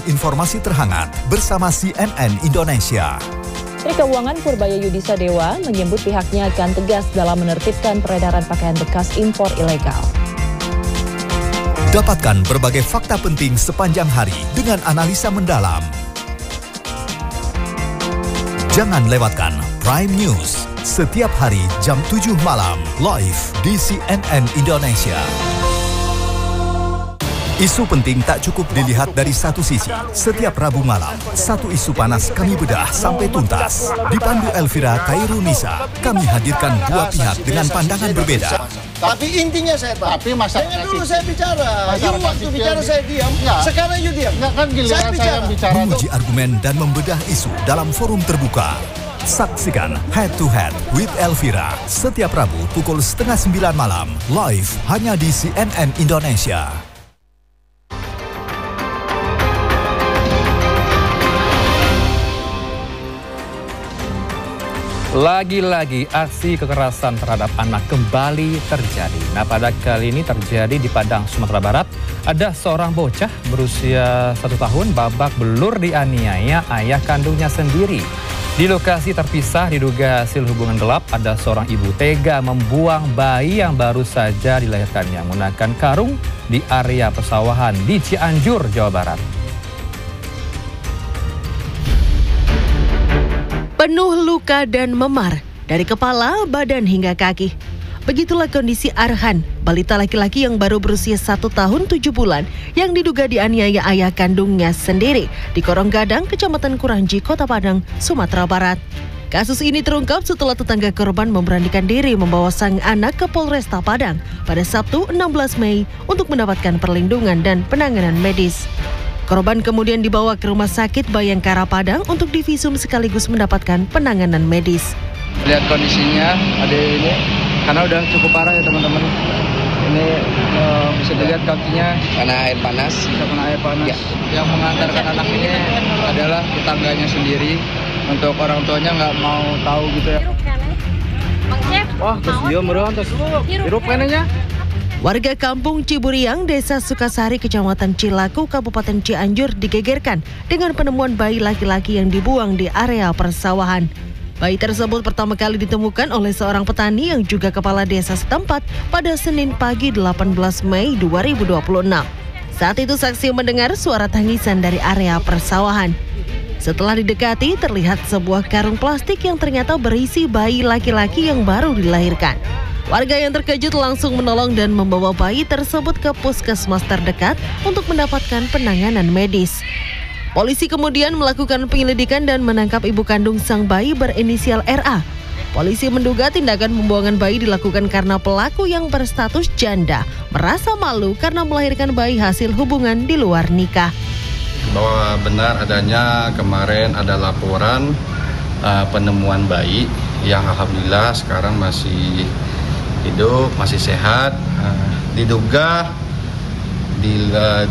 Informasi terhangat bersama CNN Indonesia. Menteri Keuangan Purbaya Yudhisa Dewa menyebut pihaknya akan tegas dalam menertibkan peredaran pakaian bekas impor ilegal. Dapatkan berbagai fakta penting sepanjang hari dengan analisa mendalam. Jangan lewatkan Prime News setiap hari jam 7 malam live di CNN Indonesia. Isu penting tak cukup dilihat dari satu sisi. Setiap Rabu malam, satu isu panas kami bedah sampai tuntas. Dipandu Elvira Kairunisa, kami hadirkan dua pihak dengan pandangan berbeda. Tapi intinya saya tahu. Tapi masyarakat jangan dulu saya bicara. You waktu bicara saya diam. Sekarang you diam. Nggak kan giliran saya bicara. Menguji argumen dan membedah isu dalam forum terbuka. Saksikan Head to Head with Elvira setiap Rabu pukul 8:30 malam live hanya di CNN Indonesia. Lagi-lagi aksi kekerasan terhadap anak kembali terjadi. Nah, pada kali ini terjadi di Padang, Sumatera Barat. Ada seorang bocah berusia 1 tahun babak belur dianiaya ayah kandungnya sendiri. Di lokasi terpisah diduga hasil hubungan gelap, ada seorang ibu tega membuang bayi yang baru saja dilahirkannya menggunakan karung di area persawahan di Cianjur, Jawa Barat. Penuh luka dan memar dari kepala, badan hingga kaki. Begitulah kondisi Arhan, balita laki-laki yang baru berusia 1 tahun 7 bulan yang diduga dianiaya ayah kandungnya sendiri di Korong Gadang, Kecamatan Kuranji, Kota Padang, Sumatera Barat. Kasus ini terungkap setelah tetangga korban memberanikan diri membawa sang anak ke Polresta Padang pada Sabtu 16 Mei untuk mendapatkan perlindungan dan penanganan medis. Korban kemudian dibawa ke Rumah Sakit Bayangkara Padang untuk divisum sekaligus mendapatkan penanganan medis. Lihat kondisinya adik ini, karena udah cukup parah ya teman-teman. Ini bisa dilihat kakinya karena air panas. Bisa kena air panas. Ya. Yang mengantarkan anak ini adalah tetangganya sendiri. Untuk orang tuanya nggak mau tahu gitu ya. Wah, terus dia meron terus hirup kanannya. Warga kampung Ciburiang, Desa Sukasari, Kecamatan Cilaku, Kabupaten Cianjur digegerkan dengan penemuan bayi laki-laki yang dibuang di area persawahan. Bayi tersebut pertama kali ditemukan oleh seorang petani yang juga kepala desa setempat pada Senin pagi 18 Mei 2026. Saat itu saksi mendengar suara tangisan dari area persawahan. Setelah didekati, terlihat sebuah karung plastik yang ternyata berisi bayi laki-laki yang baru dilahirkan. Warga yang terkejut langsung menolong dan membawa bayi tersebut ke puskesmas terdekat untuk mendapatkan penanganan medis. Polisi kemudian melakukan penyelidikan dan menangkap ibu kandung sang bayi berinisial RA. Polisi menduga tindakan pembuangan bayi dilakukan karena pelaku yang berstatus janda merasa malu karena melahirkan bayi hasil hubungan di luar nikah. Bahwa benar adanya kemarin ada laporan penemuan bayi yang alhamdulillah sekarang masih hidup, masih sehat, diduga